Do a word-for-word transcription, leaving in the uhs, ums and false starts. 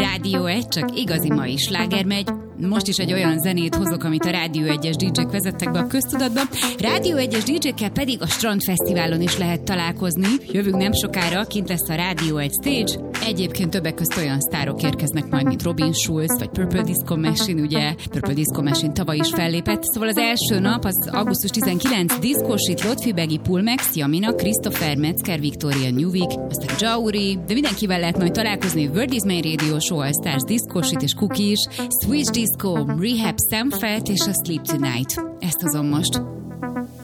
Rádió egy, csak igazi mai sláger megy. Most is egy olyan zenét hozok, amit a Rádió egyes dé jék vezettek be a köztudatba. Rádió egyes dé jékkel pedig a Strandfesztiválon is lehet találkozni. Jövünk nem sokára, kint lesz a Rádió egy stage. Egyébként többek közt olyan sztárok érkeznek majd, mint Robin Schulz, vagy Purple Disco Machine, ugye? Purple Disco Machine tavaly is fellépett. Szóval az első nap, az augusztus tizenkilencedike, Diszkósit, Lotfi, Pulmex, Jamina, Christopher, Metzger, Victoria, Newvik, aztán Jauri, de mindenkivel lehet majd találkozni. World is Main Radio Show, All Stars, Diszkósit és Cookie is, Switch Disco, Rehab, Stamfeld és a Sleep Tonight. Ezt hozom most.